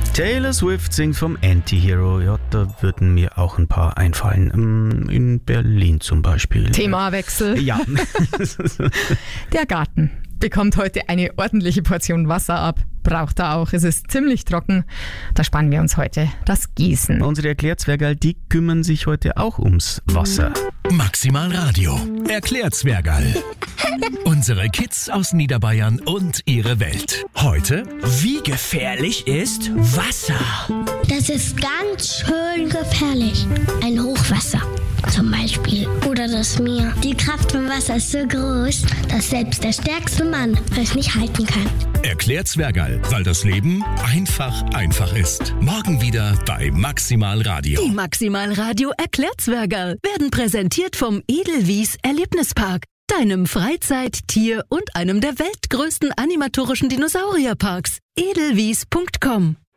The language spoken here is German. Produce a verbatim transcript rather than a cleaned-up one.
Taylor Swift singt vom Anti-Hero. Ja, da würden mir auch ein paar einfallen. In Berlin zum Beispiel. Themawechsel. Ja. Der Garten bekommt heute eine ordentliche Portion Wasser ab. Braucht er auch. Es ist ziemlich trocken. Da sparen wir uns heute das Gießen. Unsere Erklärzwergerl, die kümmern sich heute auch ums Wasser. Maximal Radio. Erklärzwergerl. Unsere Kids aus Niederbayern und ihre Welt. Heute: Wie gefährlich ist Wasser? Das ist ganz schön gefährlich. Ein Hochwasser zum Beispiel. Oder das Meer. Die Kraft vom Wasser ist so groß, dass selbst der stärkste Mann es nicht halten kann. Erklärzwergerl, weil das Leben einfach einfach ist. Morgen wieder bei Maximal Radio. Die Maximal Radio Erklärzwergerl werden präsentiert vom Edelwies Erlebnispark, deinem Freizeit-, Tier- und einem der weltgrößten animatorischen Dinosaurierparks. edelwies punkt com